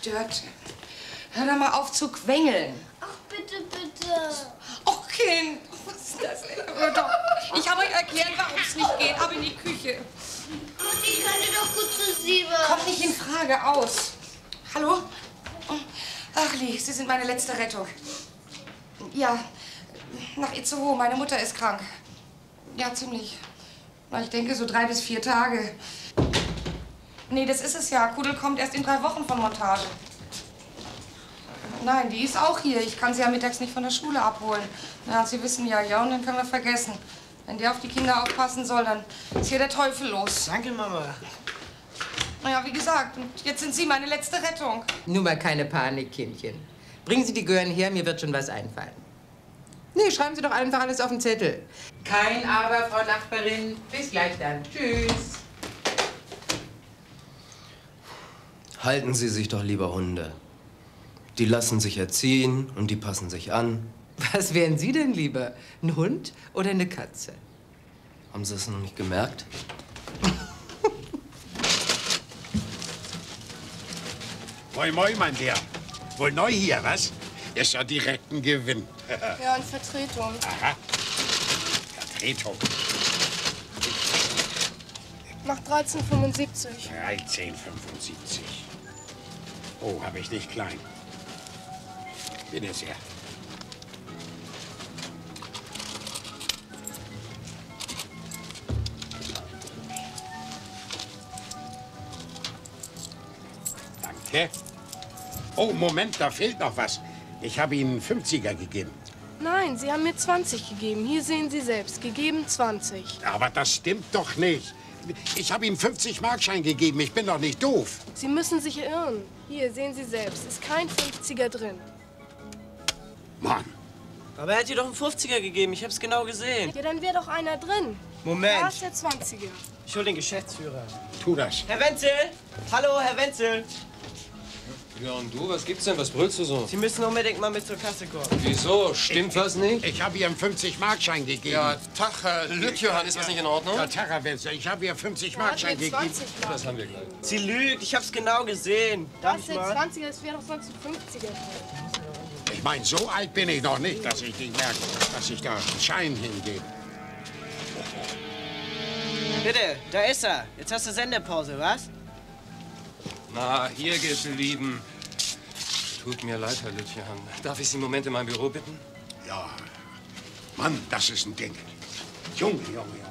stört. Hör doch mal auf zu quengeln. Ach, bitte, bitte. Och, Kind, was ist das denn? Hör doch. Ich habe euch erklärt, warum es nicht geht. Ab in die Küche. Mutti, ich könnte doch gut zu Siebe. Kommt nicht in Frage, aus. Hallo? Ach, Lee, Sie sind meine letzte Rettung. Ja, nach Itzehoe. Meine Mutter ist krank. Ja, ziemlich. Ich denke, so 3 bis 4 Tage. Nee, das ist es ja. Kudel kommt erst in 3 Wochen von Montage. Nein, die ist auch hier. Ich kann sie ja mittags nicht von der Schule abholen. Na, Sie wissen ja, und dann können wir vergessen. Wenn der auf die Kinder aufpassen soll, dann ist hier der Teufel los. Danke, Mama. Naja, wie gesagt, und jetzt sind Sie meine letzte Rettung. Nur mal keine Panik, Kindchen. Bringen Sie die Gören her, mir wird schon was einfallen. Nee, schreiben Sie doch einfach alles auf den Zettel. Kein Aber, Frau Nachbarin. Bis gleich dann. Tschüss. Halten Sie sich doch lieber Hunde. Die lassen sich erziehen und die passen sich an. Was wären Sie denn lieber? Ein Hund oder eine Katze? Haben Sie es noch nicht gemerkt? Moin, moin, mein Bär. Wohl neu hier, was? Ist ja direkt ein Gewinn. Ja, und Vertretung. Aha. Vertretung. Macht 13,75. 13,75. Oh, habe ich nicht klein. Bitte sehr. Danke. Oh, Moment, da fehlt noch was. Ich habe Ihnen 50er gegeben. Nein, Sie haben mir 20 gegeben. Hier sehen Sie selbst. Gegeben 20. Aber das stimmt doch nicht. Ich habe ihm 50-Markschein gegeben. Ich bin doch nicht doof. Sie müssen sich irren. Hier sehen Sie selbst. Ist kein 50er drin. Mann. Aber er hat dir doch einen 50er gegeben. Ich hab's genau gesehen. Ja, dann wäre doch einer drin. Moment. Da ist der 20er. Ich hol den Geschäftsführer. Tu das. Herr Wenzel! Hallo, Herr Wenzel! Ja, und du? Was gibt's denn? Was brüllst du so? Sie müssen unbedingt mal mit zur Kasse kommen. Wieso? Stimmt was nicht? Ich habe ihr einen 50-Markschein gegeben. Ja, Tag, Herr Lüttjohann, ist was nicht in Ordnung? Ja, Tag, Herr Wenzel, ich habe ihr 50-Markschein gegeben. 20 Das haben wir gleich. Sie lügt. Ich hab's genau gesehen. Da Darf ist ich der mal? 20er. Das wäre doch sonst ein 50er drin. Ich meine, so alt bin ich noch nicht, dass ich nicht merke, dass ich da einen Schein hingebe. Bitte, da ist er. Jetzt hast du Sendepause, was? Na, hier geblieben. Tut mir leid, Herr Lüttjohann. Darf ich Sie einen Moment in mein Büro bitten? Ja, Mann, das ist ein Ding. Junge, Junge, Junge.